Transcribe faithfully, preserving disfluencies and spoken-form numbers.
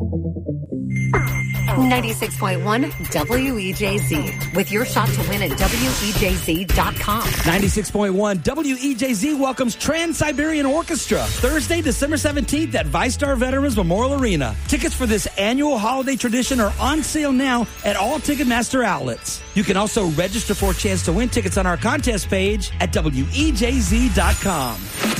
ninety-six point one W E J Z with your shot to win at W E J Z dot com. ninety-six point one W E J Z welcomes Trans-Siberian Orchestra Thursday, December seventeenth at VyStar Veterans Memorial Arena. Tickets for this annual holiday tradition are on sale now at all Ticketmaster outlets. You can also register for a chance to win tickets on our contest page at W E J Z dot com.